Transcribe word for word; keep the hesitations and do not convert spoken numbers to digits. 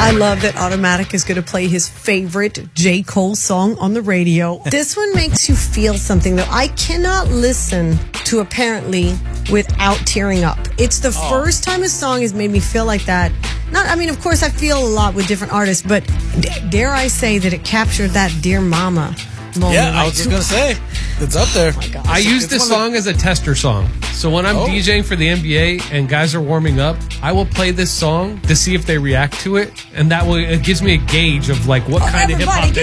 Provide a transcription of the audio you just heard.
I love that Automatic is going to play his favorite J. Cole song on the radio. This one makes you feel something, though. I cannot listen to Apparently without tearing up. It's the oh. first time a song has made me feel like that. Not, I mean, of course, I feel a lot with different artists, but d- dare I say that it captured that Dear Mama moment. Yeah, I was just going to say, it's up there. Oh I use this song as a tester song. So when I'm oh. DJing for the N B A and guys are warming up, I will play this song to see if they react to it, and that will it gives me a gauge of like what oh, kind of hip hop.